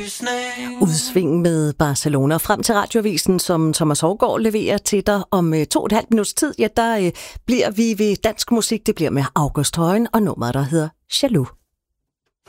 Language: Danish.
Udsving med Barcelona. Frem til Radioavisen, som Thomas Hougaard leverer til dig om 2,5 minutters tid, ja, der bliver vi ved dansk musik. Det bliver med August Højen og nummeret, der hedder Jaloux.